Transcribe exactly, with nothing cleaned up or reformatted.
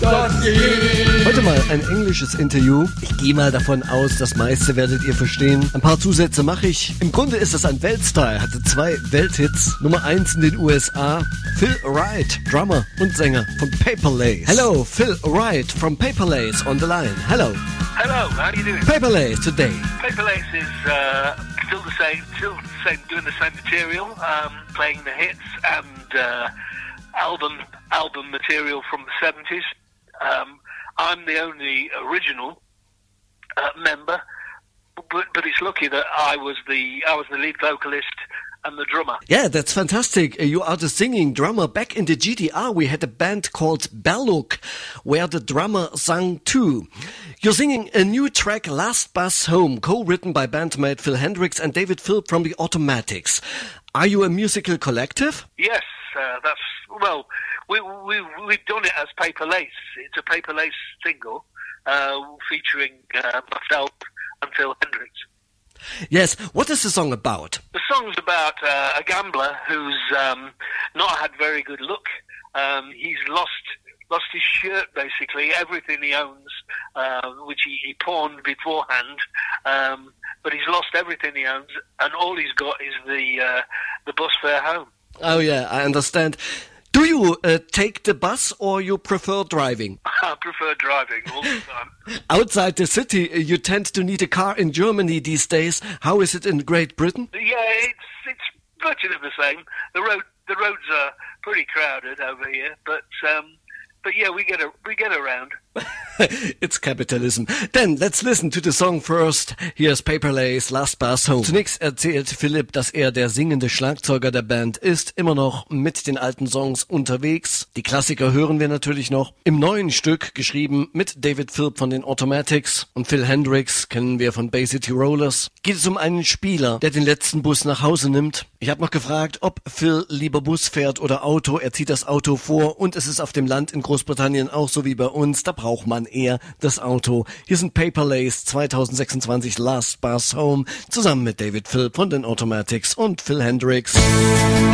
Heute mal ein englisches Interview. Ich gehe mal davon aus, das meiste werdet ihr verstehen. Ein paar Zusätze mache ich. Im Grunde ist es ein Weltstyle, hatte zwei Welthits. Nummer eins in den U S A. Phil Wright, Drummer und Sänger von Paper Lace. Hello, Phil Wright from Paper Lace on the line. Hello. Hello, how are you doing? Paper Lace today. Paper Lace is uh, still the same, still the same, doing the same material, um, playing the hits and uh, album album material from the seventies. Um, I'm the only original uh, member, but, but it's lucky that I was the I was the lead vocalist and the drummer. Yeah, that's fantastic. You are the singing drummer. Back in the G D R, we had a band called Belluk, where the drummer sang too. You're singing a new track, Last Bus Home, co-written by bandmate Phil Hendricks and David Philp from the Automatics. Are you a musical collective? Yes, uh, that's, well, we, we, we've done it as Paper Lace. It's a Paper Lace single uh, featuring uh, myself and Phil Hendricks. Yes, what is the song about? The song's about uh, a gambler who's um, not had very good luck. Um, he's lost lost his shirt, basically, everything he owns, uh, which he, he pawned beforehand. Um, but he's lost everything he owns, and all he's got is the uh, the bus fare home. Oh yeah, I understand. Do you uh, take the bus or you prefer driving? I prefer driving all the time. Outside the city, you tend to need a car in Germany these days. How is it in Great Britain? Yeah, it's it's virtually the same. The road the roads are pretty crowded over here, but um, but yeah, we get a, we get around. It's capitalism. Then let's listen to the song first. Here's Paper Lace, Last Bus Home. Zunächst erzählt Philipp, dass er der singende Schlagzeuger der Band ist, immer noch mit den alten Songs unterwegs. Die Klassiker hören wir natürlich noch. Im neuen Stück, geschrieben mit David Philp von den Automatics und Phil Hendricks, kennen wir von Bay City Rollers, geht es um einen Spieler, der den letzten Bus nach Hause nimmt. Ich habe noch gefragt, ob Phil lieber Bus fährt oder Auto. Er zieht das Auto vor und es ist auf dem Land in Großbritannien auch so wie bei uns. Da braucht man eher das Auto. Hier sind Paper Lace zwanzig sechsundzwanzig Last Bus Home zusammen mit David Philp von den Automatics und Phil Hendricks.